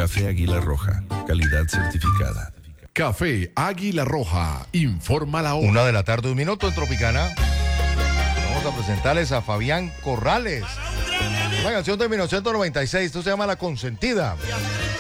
Café Águila Roja, calidad certificada. Café Águila Roja, informa la hora. 1:01 p.m. en Tropicana. Vamos a presentarles a Fabián Corrales. Una canción de 1996, esto se llama La Consentida.